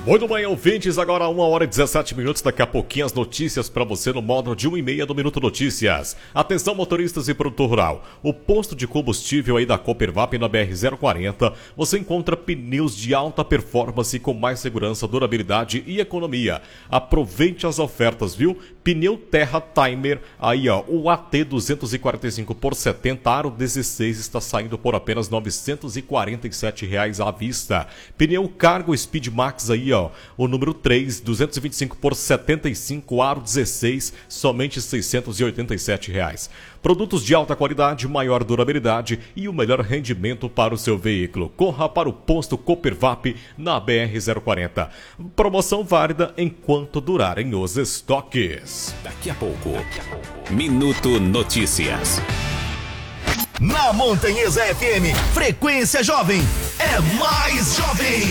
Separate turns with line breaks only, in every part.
Muito bem, ouvintes, agora 1h17, daqui a pouquinho as notícias para você no módulo de 1h30 do Minuto Notícias. Atenção, motoristas e produtor rural, o posto de combustível aí da Coopervap na BR-040, você encontra pneus de alta performance com mais segurança, durabilidade e economia. Aproveite as ofertas, viu? Pneu Terra Timer, aí ó, o AT 245 por 70, aro 16 está saindo por apenas R$ 947 à vista. Pneu Cargo Speed Max aí, ó, o número 3, 225 por 75, aro 16, somente R$ 687. Produtos de alta qualidade, maior durabilidade e o melhor rendimento para o seu veículo. Corra para o posto Coopervap na BR-040. Promoção válida enquanto durarem os estoques.
Daqui a pouco, Minuto Notícias.
Na Montanhesa FM, Frequência Jovem é mais jovem.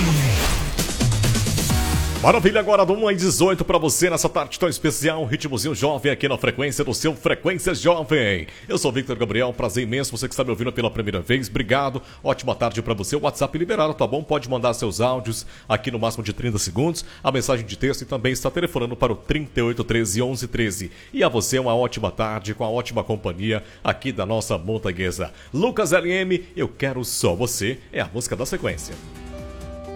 Maravilha, agora do 1h18 para você nessa tarde tão especial, um ritmozinho jovem aqui na frequência do seu Frequência Jovem. Eu sou o Victor Gabriel, prazer imenso, você que está me ouvindo pela primeira vez, obrigado, ótima tarde para você. O WhatsApp liberado, tá bom? Pode mandar seus áudios aqui no máximo de 30 segundos, a mensagem de texto e também está telefonando para o 3813-1113. E a você uma ótima tarde com a ótima companhia aqui da nossa montanhesa. Lucas LM, eu quero só você, é a música da sequência.